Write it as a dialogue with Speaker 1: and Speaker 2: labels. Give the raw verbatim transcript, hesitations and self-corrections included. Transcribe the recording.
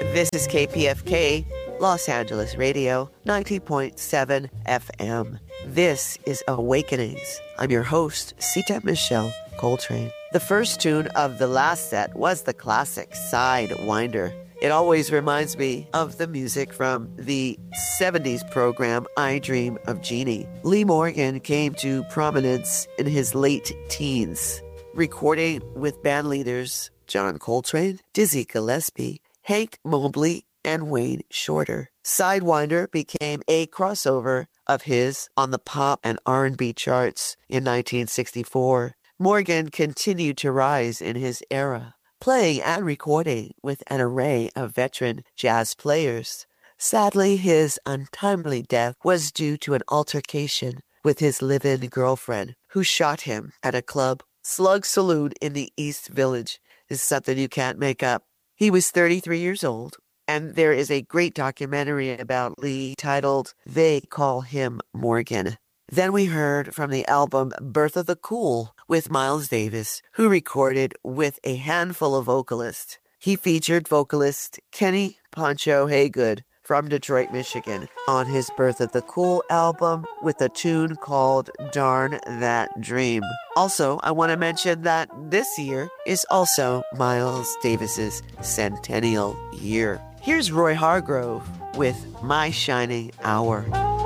Speaker 1: This is K P F K, Los Angeles Radio, ninety point seven F M. This is Awakenings. I'm your host, Sita Michelle Coltrane. The first tune of the last set was the classic Sidewinder. It always reminds me of the music from the seventies program I Dream of Jeannie. Lee Morgan came to prominence in his late teens, recording with band leaders John Coltrane, Dizzy Gillespie, Hank Mobley, and Wayne Shorter. Sidewinder became a crossover of his on the pop and R and B charts in nineteen sixty-four. Morgan continued to rise in his era, playing and recording with an array of veteran jazz players. Sadly, his untimely death was due to an altercation with his live-in girlfriend, who shot him at a club. Slug Saloon in the East Village is something you can't make up. He was thirty-three years old, and there is a great documentary about Lee titled They Call Him Morgan. Then we heard from the album Birth of the Cool with Miles Davis, who recorded with a handful of vocalists. He featured vocalist Kenny Poncho Haygood from Detroit, Michigan, on his Birth of the Cool album with a tune called Darn That Dream. Also, I want to mention that this year is also Miles Davis's centennial year. Here's Roy Hargrove with My Shining Hour.